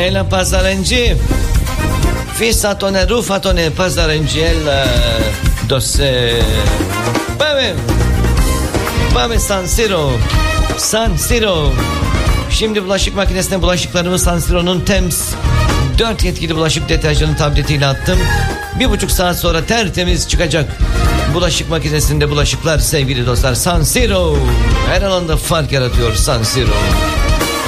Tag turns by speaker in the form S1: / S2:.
S1: la Passarengi, Fissatone, Rufatone, Passarengiella, Dosse, Bame San Siro, San Siro. Şimdi bulaşık makinesine bulaşıklarımı San Siro'nun Thames 4 yetkili bulaşık deterjanı tabletiyle attım. 1,5 saat sonra tertemiz çıkacak. Bulaşık makinesinde bulaşıklar sevgili dostlar. San Siro her alanda fark yaratıyor San Siro.